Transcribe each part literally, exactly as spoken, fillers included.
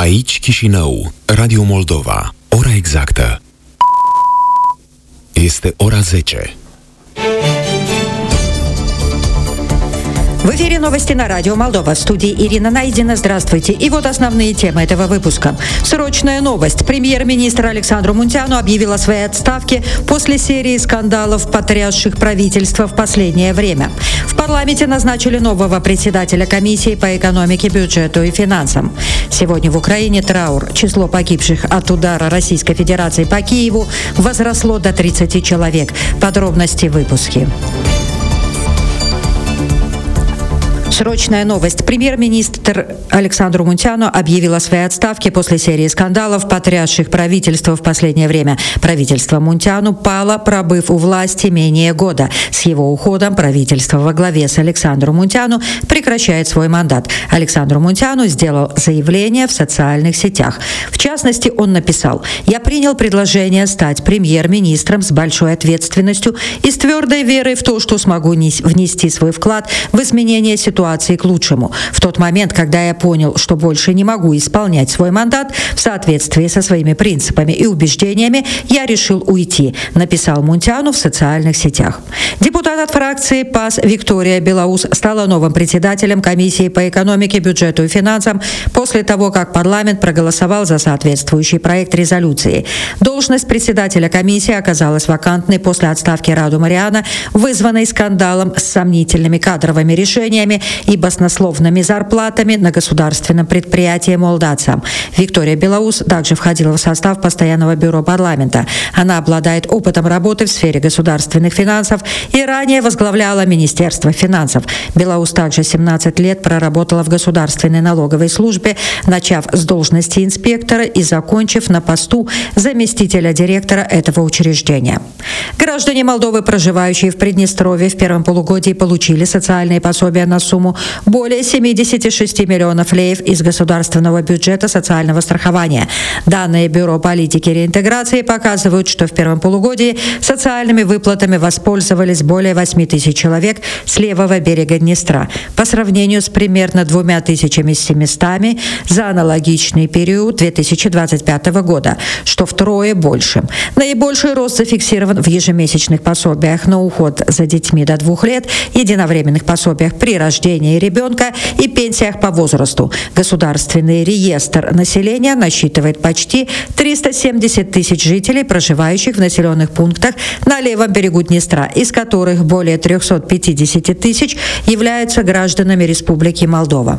Aici Chișinău, Radio Moldova. Ora exactă este ora zece. В эфире новости на радио Молдова. В студии Ирина Найдина. Здравствуйте. И вот основные темы этого выпуска. Срочная новость. Премьер-министр Александру Мунтяну объявил о своей отставке после серии скандалов, потрясших правительство в последнее время. В парламенте назначили нового председателя комиссии по экономике, бюджету и финансам. Сегодня в Украине траур. Число погибших от удара Российской Федерации по Киеву возросло до тридцати человек. Подробности в выпуске. Срочная новость. Премьер-министр Александру Мунтяну объявил о своей отставке после серии скандалов, потрясших правительство в последнее время. Правительство Мунтяну пало, пробыв у власти менее года. С его уходом правительство во главе с Александром Мунтяну прекращает свой мандат. Александру Мунтяну сделал заявление в социальных сетях. В частности, он написал: «Я принял предложение стать премьер-министром с большой ответственностью и с твердой верой в то, что смогу внести свой вклад в изменение ситуации к лучшему. В тот момент, когда я понял, что больше не могу исполнять свой мандат в соответствии со своими принципами и убеждениями, я решил уйти», написал Мунтяну в социальных сетях. Депутат от фракции ПАС Виктория Белаус стала новым председателем комиссии по экономике, бюджету и финансам после того, как парламент проголосовал за соответствующий проект резолюции. Должность председателя комиссии оказалась вакантной после отставки Раду Мариана, вызванной скандалом с сомнительными кадровыми решениями и баснословными зарплатами на государственном предприятии «Молдатсам». Виктория Белаус также входила в состав постоянного бюро парламента. Она обладает опытом работы в сфере государственных финансов и ранее возглавляла Министерство финансов. Белаус также семнадцать лет проработала в государственной налоговой службе, начав с должности инспектора и закончив на посту заместителя директора этого учреждения. Граждане Молдовы, проживающие в Приднестровье, в первом полугодии получили социальные пособия на сумму более семьдесят шесть миллионов леев из государственного бюджета социального страхования. Данные Бюро политики и реинтеграции показывают, что в первом полугодии социальными выплатами воспользовались более восьми тысяч человек с левого берега Днестра, по сравнению с примерно двумя тысячами семьюстами за аналогичный период две тысячи двадцать пятого года, что втрое больше. Наибольший рост зафиксирован в ежемесячных пособиях на уход за детьми до двух лет, единовременных пособиях при рождении ребенка и пенсиях по возрасту. Государственный реестр населения насчитывает почти триста семьдесят тысяч жителей, проживающих в населенных пунктах на левом берегу Днестра, из которых более триста пятьдесят тысяч являются гражданами Республики Молдова.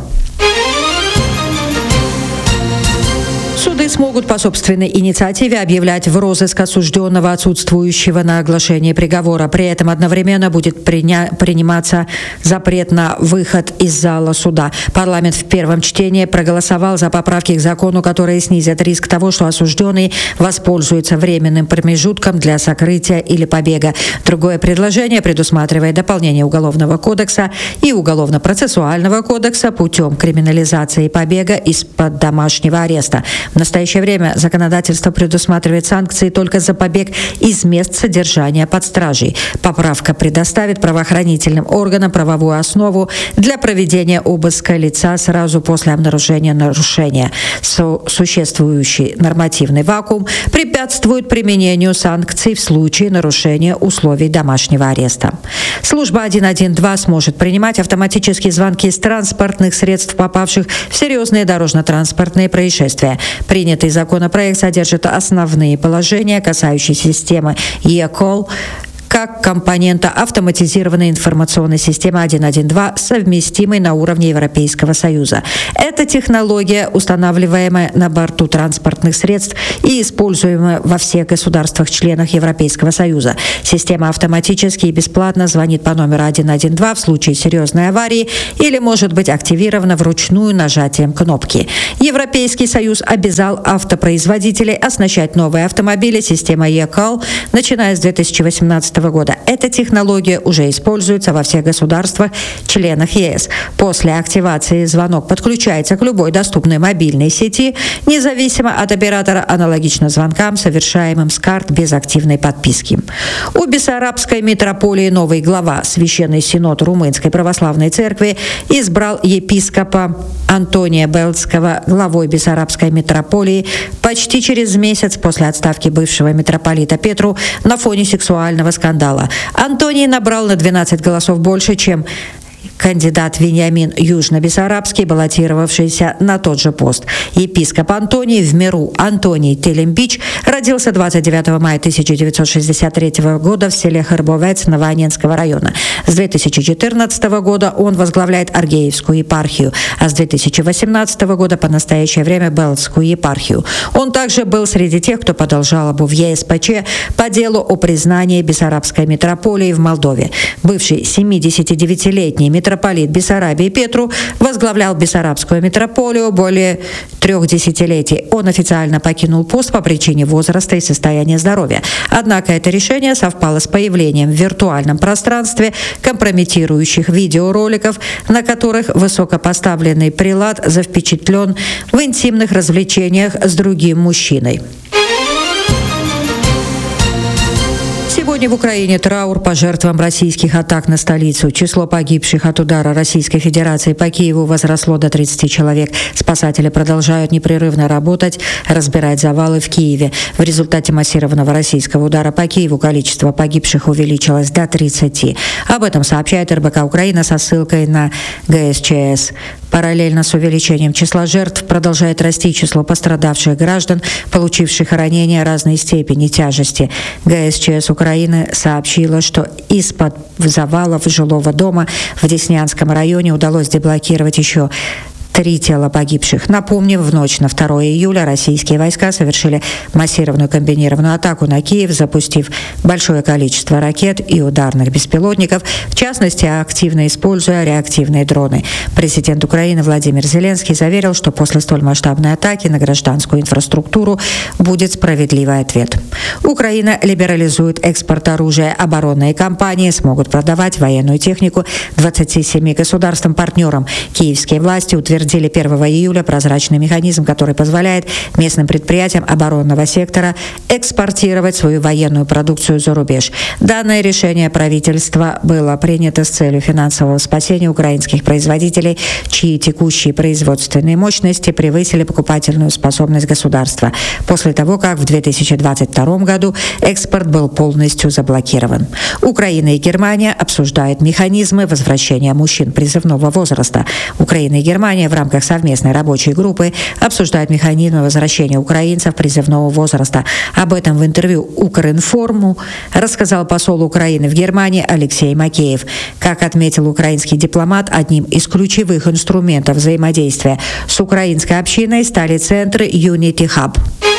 Суды смогут по собственной инициативе объявлять в розыск осужденного, отсутствующего на оглашение приговора. При этом одновременно будет приня- приниматься запрет на выход из зала суда. Парламент в первом чтении проголосовал за поправки к закону, которые снизят риск того, что осужденный воспользуется временным промежутком для сокрытия или побега. Другое предложение предусматривает дополнение Уголовного кодекса и Уголовно-процессуального кодекса путем криминализации побега из-под домашнего ареста. В настоящее время законодательство предусматривает санкции только за побег из мест содержания под стражей. Поправка предоставит правоохранительным органам правовую основу для проведения обыска лица сразу после обнаружения нарушения. Су- существующий нормативный вакуум препятствует применению санкций в случае нарушения условий домашнего ареста. Служба сто одиннадцать сможет принимать автоматические звонки с транспортных средств, попавших в серьезные дорожно-транспортные происшествия. Принятый законопроект содержит основные положения, касающиеся системы e-call, как компонента автоматизированной информационной системы сто одиннадцать, совместимой на уровне Европейского Союза. Эта технология, устанавливаемая на борту транспортных средств и используемая во всех государствах-членах Европейского Союза. Система автоматически и бесплатно звонит по номеру сто одиннадцать в случае серьезной аварии или может быть активирована вручную нажатием кнопки. Европейский Союз обязал автопроизводителей оснащать новые автомобили системой e-call, начиная с две тысячи восемнадцатого года. года. Эта технология уже используется во всех государствах, членах ЕС. После активации звонок подключается к любой доступной мобильной сети, независимо от оператора, аналогично звонкам, совершаемым с карт без активной подписки. У Бессарабской митрополии новый глава Священный Синод Румынской Православной Церкви избрал епископа Антония Белцкого главой Бессарабской митрополии почти через месяц после отставки бывшего митрополита Петру на фоне сексуального скандала. Антоний набрал на двенадцать голосов больше, чем кандидат Вениамин Южно-Бессарабский, баллотировавшийся на тот же пост. Епископ Антоний в миру Антоний Телембич родился двадцать девятого мая тысяча девятьсот шестьдесят третьего года в селе Хрбовец Новоанненского района. С две тысячи четырнадцатого года он возглавляет Аргеевскую епархию, а с две тысячи восемнадцатого года по настоящее время Белтскую епархию. Он также был среди тех, кто подал жалобу в ЕСПЧ по делу о признании Бессарабской митрополии в Молдове. Бывший семидесятидевятилетний митрополит Бессарабии Петру возглавлял Бессарабскую митрополию более трех десятилетий. Он официально покинул пост по причине возраста и состояния здоровья. Однако это решение совпало с появлением в виртуальном пространстве компрометирующих видеороликов, на которых высокопоставленный прелат запечатлен в интимных развлечениях с другим мужчиной. Сегодня в Украине траур по жертвам российских атак на столицу. Число погибших от удара Российской Федерации по Киеву возросло до тридцати человек. Спасатели продолжают непрерывно работать, разбирать завалы в Киеве. В результате массированного российского удара по Киеву количество погибших увеличилось до тридцати. Об этом сообщает эр бэ ка Украина со ссылкой на гэ эс че эс. Параллельно с увеличением числа жертв продолжает расти число пострадавших граждан, получивших ранения разной степени тяжести. гэ эс че эс Украины сообщила, что из-под завалов жилого дома в Деснянском районе удалось деблокировать еще три тела погибших. Напомним, в ночь на второе июля российские войска совершили массированную комбинированную атаку на Киев, запустив большое количество ракет и ударных беспилотников, в частности, активно используя реактивные дроны. Президент Украины Владимир Зеленский заверил, что после столь масштабной атаки на гражданскую инфраструктуру будет справедливый ответ. Украина либерализует экспорт оружия. Оборонные компании смогут продавать военную технику двадцати семи государствам-партнерам. Киевские власти утвердили первого июля прозрачный механизм, который позволяет местным предприятиям оборонного сектора экспортировать свою военную продукцию за рубеж. Данное решение правительства было принято с целью финансового спасения украинских производителей, чьи текущие производственные мощности превысили покупательную способность государства, после того, как в две тысячи двадцать втором году экспорт был полностью заблокирован. Украина и Германия обсуждают механизмы возвращения мужчин призывного возраста. Украина и Германия в рамках совместной рабочей группы обсуждают механизмы возвращения украинцев призывного возраста. Об этом в интервью Укринформу рассказал посол Украины в Германии Алексей Макеев. Как отметил украинский дипломат, одним из ключевых инструментов взаимодействия с украинской общиной стали центры Unity Hub.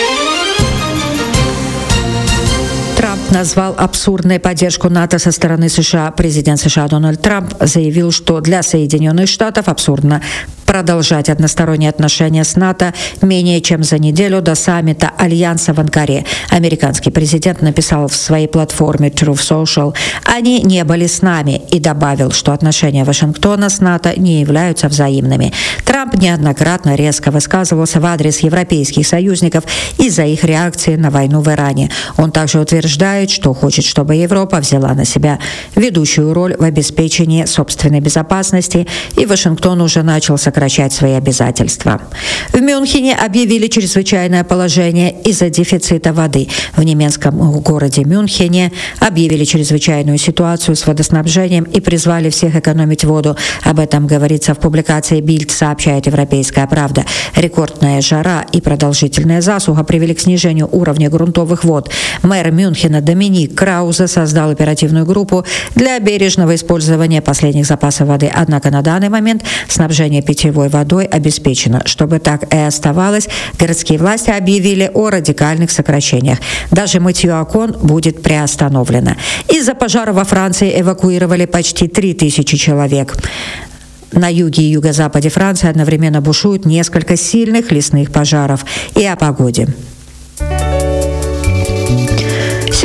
Трамп назвал абсурдной поддержку НАТО со стороны США. Президент США Дональд Трамп заявил, что для Соединенных Штатов абсурдно продолжать односторонние отношения с НАТО менее чем за неделю до саммита Альянса в Анкаре. Американский президент написал в своей платформе Truth Social: «Они не были с нами», и добавил, что отношения Вашингтона с НАТО не являются взаимными. Трамп неоднократно резко высказывался в адрес европейских союзников из-за их реакции на войну в Иране. Он также утверждает, что хочет, чтобы Европа взяла на себя ведущую роль в обеспечении собственной безопасности, и Вашингтон уже начал сокращать свои обязательства. В Мюнхене объявили чрезвычайное положение из-за дефицита воды. В немецком городе Мюнхене объявили чрезвычайную ситуацию с водоснабжением и призвали всех экономить воду. Об этом говорится в публикации Bild, сообщает «Европейская правда». Рекордная жара и продолжительная засуха привели к снижению уровня грунтовых вод. Мэр Мюнхена Доминик Краузе создал оперативную группу для бережного использования последних запасов воды. Однако на данный момент снабжение питьевой водой обеспечено. Чтобы так и оставалось, городские власти объявили о радикальных сокращениях. Даже мытье окон будет приостановлено. Из-за пожара во Франции эвакуировали почти три тысячи человек. На юге и юго-западе Франции одновременно бушуют несколько сильных лесных пожаров. И о погоде.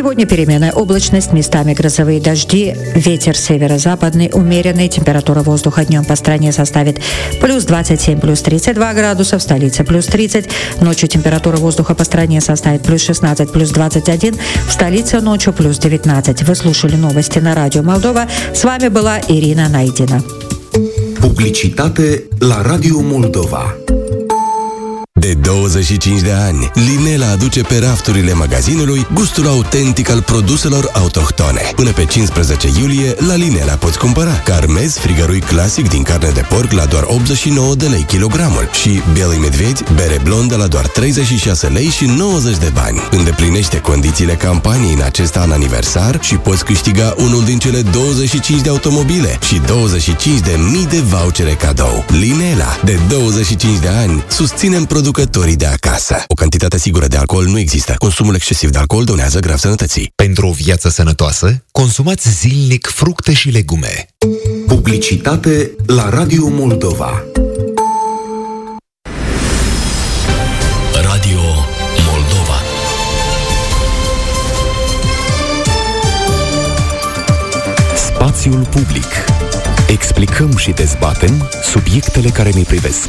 Сегодня переменная облачность, местами грозовые дожди, ветер северо-западный, умеренный, температура воздуха днем по стране составит плюс двадцать семь, плюс тридцать два градуса, в столице плюс тридцать, ночью температура воздуха по стране составит плюс шестнадцать, плюс двадцать один, в столице ночью плюс девятнадцать. Вы слушали новости на Радио Молдова. С вами была Ирина Найдина. Publicitate la Radio Moldova. De douăzeci și cinci de ani, Linela aduce pe rafturile magazinului gustul autentic al produselor autohtone. Până pe cincisprezece iulie, la Linela poți cumpăra carmez frigărui clasic din carne de porc la doar optzeci și nouă de lei kilogramul și Bielый Medvedi, bere blondă la doar treizeci și șase lei și nouăzeci de bani. Îndeplinește condițiile campaniei în acest an aniversar și poți câștiga unul din cele douăzeci și cinci de automobile și douăzeci și cinci de mii de vouchere cadou. Linela, de douăzeci și cinci de ani, susținem producătorii de acasă. O cantitate sigură de alcool nu există. Consumul excesiv de alcool dăunează grav sănătății. Pentru o viață sănătoasă, consumați zilnic fructe și legume. Publicitate la Radio Moldova. Radio Moldova. Spațiul public. Explicăm și dezbatem subiectele care ne privesc.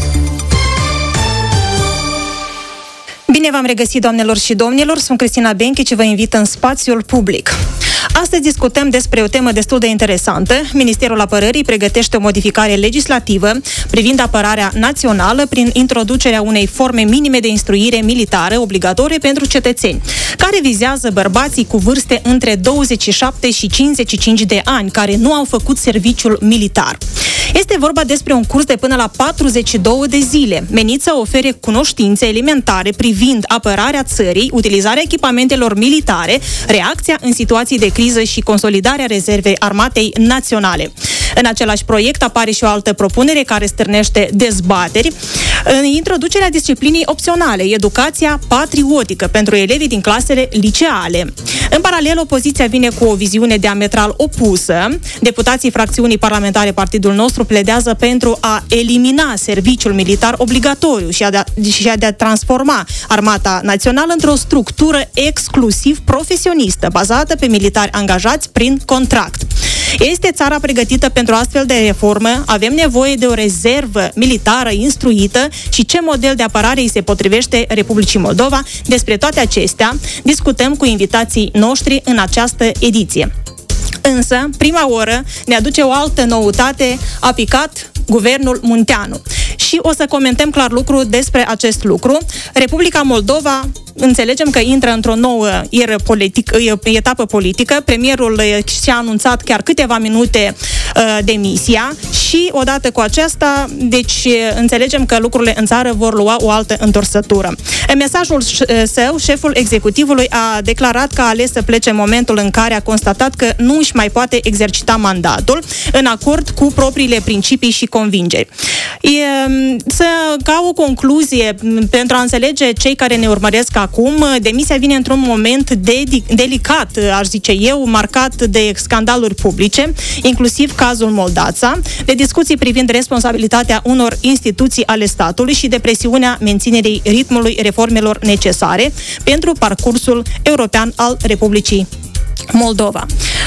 Bine v-am regăsit, doamnelor și domnilor, sunt Cristina Benchi și vă invit în spațiul public. Astăzi discutăm despre o temă destul de interesantă. Ministerul Apărării pregătește o modificare legislativă privind apărarea națională prin introducerea unei forme minime de instruire militară obligatorie pentru cetățeni, care vizează bărbații cu vârste între douăzeci și șapte și cincizeci și cinci de ani, care nu au făcut serviciul militar. Este vorba despre un curs de până la patruzeci și două de zile, menit să ofere cunoștințe elementare privind apărarea țării, utilizarea echipamentelor militare, reacția în situații de criză și consolidarea rezervei armatei naționale. În același proiect apare și o altă propunere care stârnește dezbateri, în introducerea disciplinii opționale, educația patriotică pentru elevii din clasele liceale. În paralel, opoziția vine cu o viziune diametral opusă. Deputații fracțiunii parlamentare Partidul Nostru pledează pentru a elimina serviciul militar obligatoriu și a de a, și a de a transforma Armata Națională într-o structură exclusiv profesionistă, bazată pe militari angajați prin contract. Este țara pregătită pentru astfel de reformă? Avem nevoie de o rezervă militară instruită și ce model de apărare îi se potrivește Republicii Moldova? Despre toate acestea discutăm cu invitații noștri în această ediție. Însă, prima oră ne aduce o altă noutate, a picat guvernul Munteanu. Și o să comentăm clar lucru despre acest lucru. Republica Moldova, înțelegem că intră într-o nouă eră politic, etapă politică. Premierul și-a anunțat chiar câteva minute uh, demisia și odată cu aceasta, deci înțelegem că lucrurile în țară vor lua o altă întorsătură. În mesajul său, șeful executivului a declarat că a ales să plece în momentul în care a constatat că nu își mai poate exercita mandatul în acord cu propriile principii și convingeri. E, să ca o concluzie, pentru a înțelege cei care ne urmăresc acum, demisia vine într-un moment de, delicat, aș zice eu, marcat de scandaluri publice, inclusiv cazul Moldața, de discuții privind responsabilitatea unor instituții ale statului și de presiunea menținerii ritmului reformelor necesare pentru parcursul european al Republicii Moldova.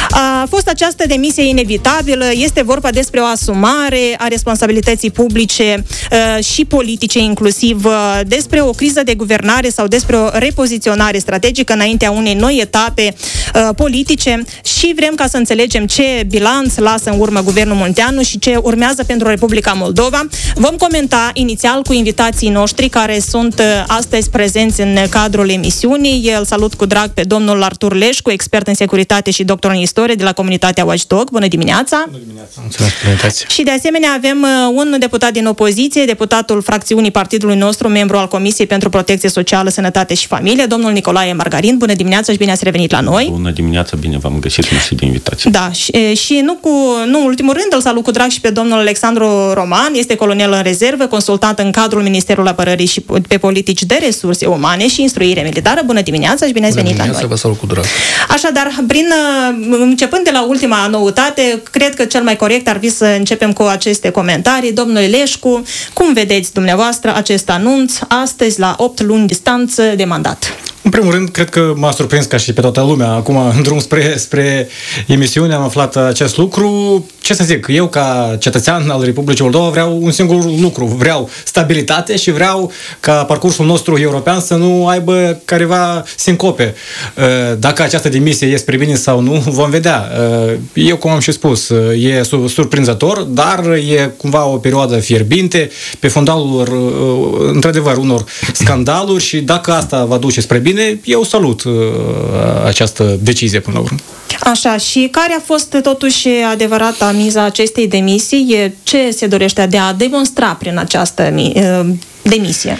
A fost această demisie inevitabilă, este vorba despre o asumare a responsabilității publice uh, și politice inclusiv, uh, despre o criză de guvernare sau despre o repoziționare strategică înaintea unei noi etape uh, politice și vrem ca să înțelegem ce bilanț lasă în urmă guvernul Munteanu și ce urmează pentru Republica Moldova. Vom comenta inițial cu invitații noștri care sunt uh, astăzi prezenți în cadrul emisiunii. Îl salut cu drag pe domnul Artur Leșcu, expert în securitate și doctor în istorie de la comunitatea Watchdog. Bună dimineața! Bună dimineața! Mulțumesc, și de asemenea avem un deputat din opoziție, deputatul fracțiunii partidului nostru, membru al Comisiei pentru Protecție Socială, Sănătate și Familie, domnul Nicolae Margarin. Bună dimineața și bine ați revenit la noi! Bună dimineața, bine v-am găsit, mersi de invitație. Da, și, și nu, cu, nu în ultimul rând îl salut cu drag și pe domnul Alexandru Roman, este colonel în rezervă, consultant în cadrul Ministerului Apărării și pe politici de resurse umane și instruire militară. Bună dimineața și bine ați venit la noi! Vă salut cu drag! Așadar, prin, începând de la ultima noutate, cred că cel mai corect ar fi să începem cu aceste comentarii. Domnule Leșcu, cum vedeți dumneavoastră acest anunț astăzi la opt luni distanță de mandat? În primul rând, cred că m-a surprins ca și pe toată lumea. Acum, în drum spre, spre emisiune, am aflat acest lucru. Ce să zic, eu ca cetățean al Republicii Moldova vreau un singur lucru. Vreau stabilitate și vreau ca parcursul nostru european să nu aibă careva sincope. Dacă această demisie e spre bine sau nu, vom vedea. Eu, cum am și spus, e surprinzător, dar e cumva o perioadă fierbinte, pe fundalul, într-adevăr, unor scandaluri și dacă asta va duce spre bine, eu salut uh, această decizie până la urmă. Așa, și care a fost totuși adevărata miza acestei demisii? Ce se dorește de a demonstra prin această uh, demisie?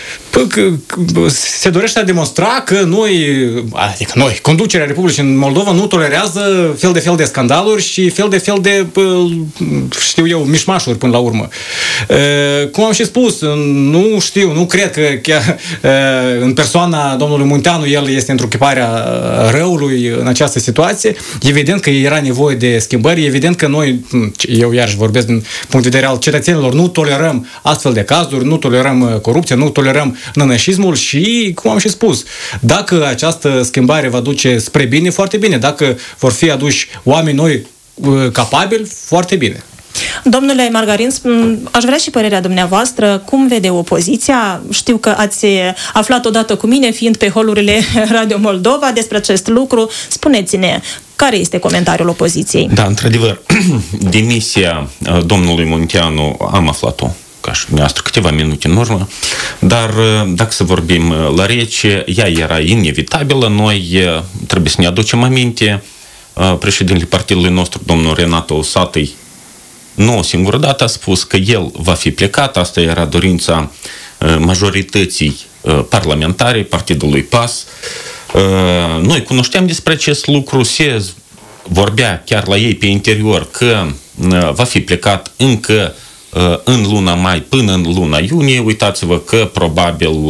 Se dorește a demonstra că noi, adică noi, conducerea Republicii Moldova nu tolerează fel de fel de scandaluri și fel de fel de, știu eu, mișmașuri până la urmă. Cum am și spus, nu știu, nu cred că chiar în persoana domnului Munteanu el este întruchiparea răului în această situație. Evident că era nevoie de schimbări, evident că noi, eu iarăși vorbesc din punct de vedere al cetățenilor, nu tolerăm astfel de cazuri, nu tolerăm corupție, nu tolerăm nănășismul și, cum am și spus, dacă această schimbare va duce spre bine, foarte bine. Dacă vor fi aduși oameni noi capabili, foarte bine. Domnule Margarin, aș vrea și părerea dumneavoastră. Cum vede opoziția? Știu că ați aflat odată cu mine, fiind pe holurile Radio Moldova, despre acest lucru. Spuneți-ne, care este comentariul opoziției? Da, într-adevăr, demisia domnului Munteanu am aflat-o ca și dumneavoastră câteva minute în urmă, dar dacă să vorbim la rece, ea era inevitabilă. Noi trebuie să ne aducem aminte, președintele partidului nostru, domnul Renato Usatăi, nu o singură dată a spus că el va fi plecat. Asta era dorința majorității parlamentare, partidului P A S. Noi cunoșteam despre acest lucru, se vorbea chiar la ei pe interior că va fi plecat încă în luna mai până în luna iunie. Uitați-vă că probabil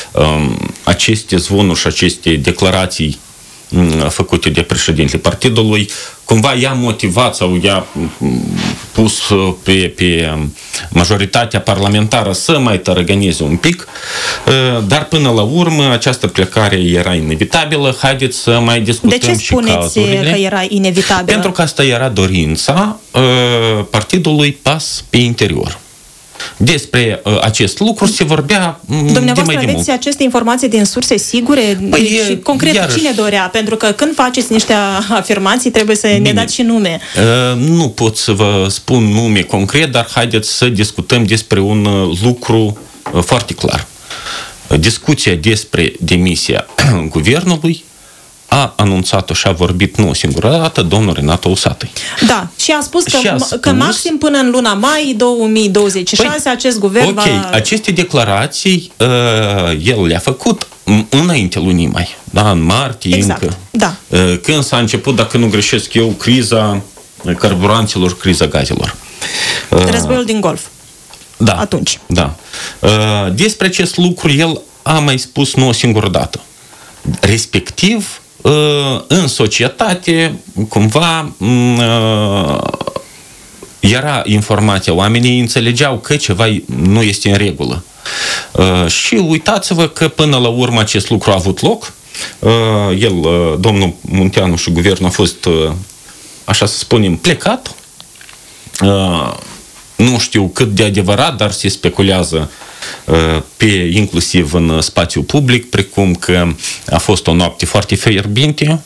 aceste zvonuri și aceste declarații făcute de președintele partidului cumva i-a motivat sau i-a pus pe, pe majoritatea parlamentară să mai tărăgăneze un pic, dar până la urmă această plecare era inevitabilă. Haideți să mai discutăm și cazurile. De ce spuneți că era inevitabilă? Pentru că asta era dorința partidului P A S pe interior. Despre uh, acest lucru se vorbea de mai de mult. Dumneavoastră aveți aceste informații din surse sigure? Păi, și concret, iarăși, cine dorea? Pentru că când faceți niște afirmații trebuie să bine, ne dați și nume. Uh, nu pot să vă spun nume concret, dar haideți să discutăm despre un lucru uh, foarte clar. Discuția despre demisia guvernului a anunțat-o și a vorbit nu o singură dată domnul Renato Usatăi. Da, și a spus că, a spus, că maxim până în luna mai două mii douăzeci și șase păi, acest guvern okay, va... Ok, aceste declarații uh, el le-a făcut înainte lunii mai, da, în martie exact, încă. Da. Uh, când s-a început, dacă nu greșesc eu, criza carburanților, criza gazelor. Uh, Războiul din Golf. Da. Atunci. Da. Uh, despre acest lucru el a mai spus nu o singură dată. Respectiv, în societate, cumva, era informația, oamenii înțelegeau că ceva nu este în regulă. Și uitați-vă că până la urmă acest lucru a avut loc. El, domnul Munteanu și guvernul a fost, așa să spunem, plecat. Nu știu cât de adevărat, dar se speculează pe, inclusiv în spațiu public, precum că a fost o noapte foarte fierbinte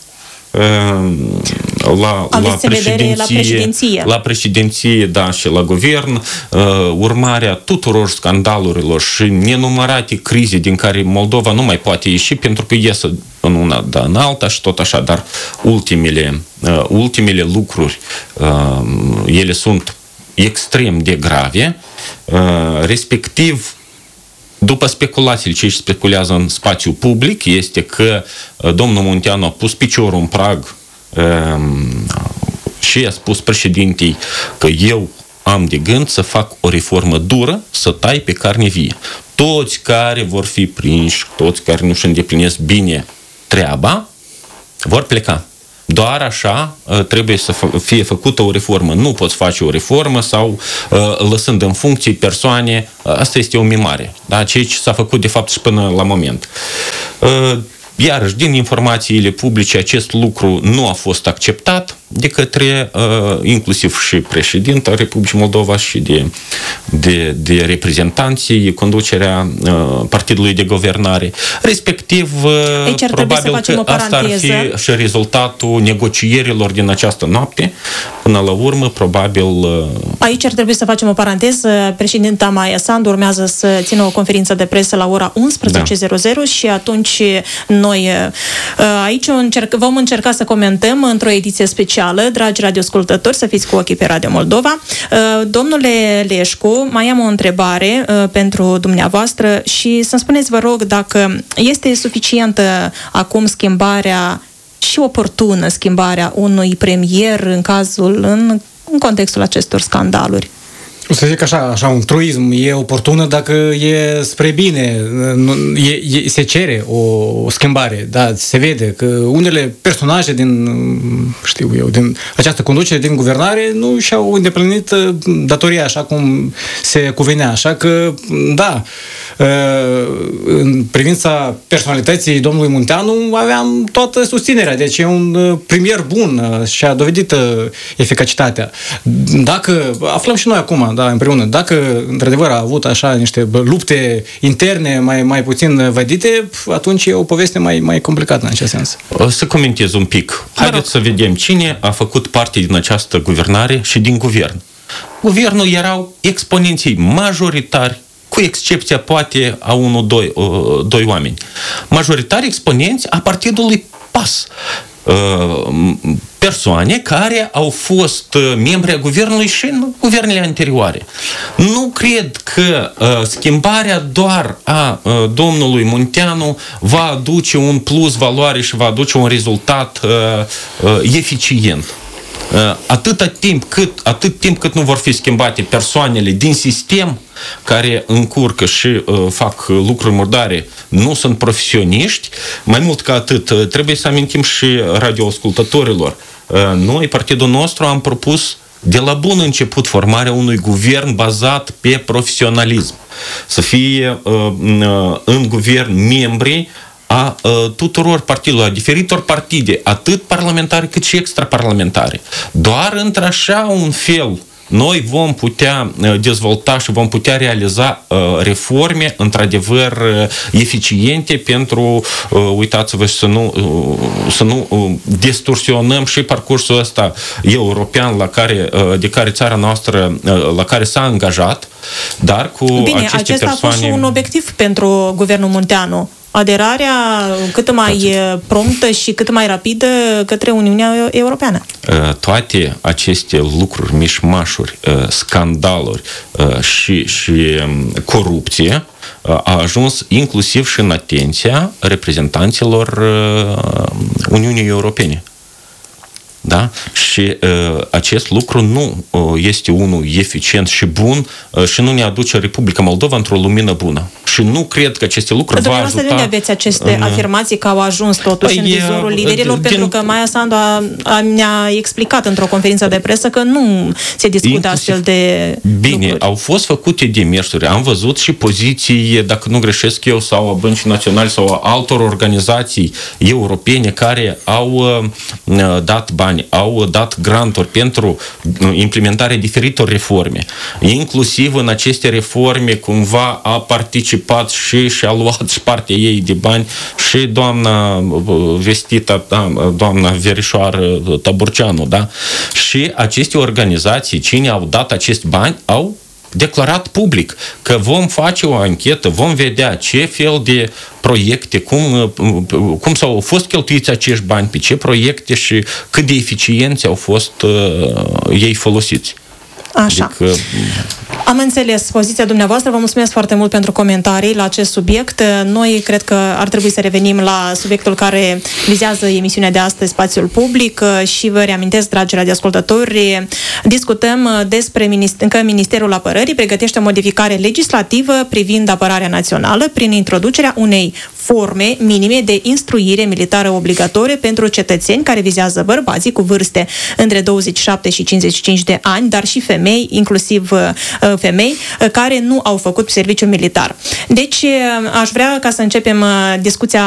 la, la, președinție, la președinție. La președinție, da, și la guvern, urmarea tuturor scandalurilor și nenumărate crize din care Moldova nu mai poate ieși, pentru că iese în una, da, în alta și tot așa, dar ultimele, ultimele lucruri, ele sunt extrem de grave, respectiv, după speculațiile, ce speculează în spațiu public, este că domnul Munteanu a pus piciorul în prag și a spus președintei că eu am de gând să fac o reformă dură, să tai pe carne vie. Toți care vor fi prinși, toți care nu-și îndeplinesc bine treaba, vor pleca. Doar așa trebuie să fie făcută o reformă. Nu poți face o reformă sau lăsând în funcție persoane. Asta este o mimare. Da? Ceea ce s-a făcut de fapt și până la moment. Iarăși, din informațiile publice, acest lucru nu a fost acceptat de către inclusiv și președinta Republicii Moldova și de, de, de reprezentanții, conducerea partidului de guvernare. Respectiv, aici probabil că asta ar fi și rezultatul negocierilor din această noapte. Până la urmă, probabil... Aici ar trebui să facem o paranteză. Președinta Maia Sandu urmează să țină o conferință de presă la ora unsprezece zero zero da. Și atunci noi aici încerc, vom încerca să comentăm într-o ediție specială. Dragi radioascultători, să fiți cu ochii pe Radio Moldova. Domnule Leșcu, mai am o întrebare pentru dumneavoastră și să-mi spuneți, vă rog, dacă este suficientă acum schimbarea și oportună schimbarea unui premier în cazul, în, în contextul acestor scandaluri? O să zic așa, așa, un truism, e oportună dacă e spre bine, e, e, se cere o schimbare, da, se vede că unele personaje din, știu eu, din această conducere, din guvernare, nu și-au îndeplinit datoria așa cum se cuvenea, așa că, da, în privința personalității domnului Munteanu aveam toată susținerea, deci e un premier bun și a dovedit eficacitatea. Dacă, aflăm și noi acum, da, împreună, dacă într-adevăr a avut așa niște lupte interne mai, mai puțin vădite, atunci e o poveste mai, mai complicată în acest sens. O să comentez un pic. Haideți să vedem cine a făcut parte din această guvernare și din guvern. Guvernul erau exponenții majoritari, cu excepția poate a unul, doi, doi oameni. Majoritari exponenți a partidului P A S. Persoane care au fost membri ai guvernului și în guvernele anterioare. Nu cred că uh, schimbarea doar a uh, domnului Munteanu va aduce un plus valoare și va aduce un rezultat uh, uh, eficient. Uh, atâta timp cât, atât timp cât nu vor fi schimbate persoanele din sistem care încurcă și uh, fac lucruri murdare, nu sunt profesioniști, mai mult ca atât, trebuie să amintim și radioascultătorilor. Uh, noi, partidul nostru, am propus de la bun început formarea unui guvern bazat pe profesionalism. Să fie uh, uh, în guvern membri a uh, tuturor partidelor, a diferitor partide, atât parlamentare cât și extraparlamentare. Doar într-așa un fel noi vom putea dezvolta și vom putea realiza uh, reforme într-adevăr uh, eficiente pentru, uh, uitați-vă, să nu, uh, să nu uh, distorsionăm și parcursul ăsta european la care, uh, de care țara noastră, uh, la care s-a angajat, dar cu Bine, aceste acesta persoane... a fost și un obiectiv pentru guvernul Munteanu. Aderarea cât mai promptă și cât mai rapidă către Uniunea Europeană. Toate aceste lucruri, mișmașuri, scandaluri și, și corupție a ajuns inclusiv și în atenția reprezentanților Uniunii Europene. Da? Și uh, acest lucru nu uh, este unul eficient și bun uh, și nu ne aduce Republica Moldova într-o lumină bună. Și nu cred că aceste lucruri va ajuta... Dumneavoastră, de unde aveți aceste în... afirmații că au ajuns totuși în vizorul liderilor? Din... Pentru că Maia Sandu a, a, ne-a explicat într-o conferință de presă că nu se discută inclusiv... astfel de Bine, lucruri. Au fost făcute demersuri. Am văzut și poziții, dacă nu greșesc eu, sau a băncii naționale sau a altor organizații europene care au uh, dat bani, au dat granturi pentru implementarea diferitor reforme. Inclusiv în aceste reforme cumva a participat și și-a luat și partea ei de bani și doamna vestită, da, doamna verișoară Tăburceanu, da? Și aceste organizații, cine au dat acești bani, au declarat public că vom face o anchetă, vom vedea ce fel de proiecte, cum, cum s-au fost cheltuiți acești bani, pe ce proiecte și cât de eficienți au fost uh, ei folosiți. Așa. Adică... Am înțeles poziția dumneavoastră. Vă mulțumesc foarte mult pentru comentarii la acest subiect. Noi cred că ar trebui să revenim la subiectul care vizează emisiunea de astăzi, spațiul public, și vă reamintesc, dragi radioascultători, discutăm despre că Ministerul Apărării pregătește o modificare legislativă privind apărarea națională prin introducerea unei forme minime de instruire militară obligatorie pentru cetățeni, care vizează bărbații cu vârste între douăzeci și șapte și cincizeci și cinci de ani, dar și femei, inclusiv femei, care nu au făcut serviciul militar. Deci, aș vrea ca să începem discuția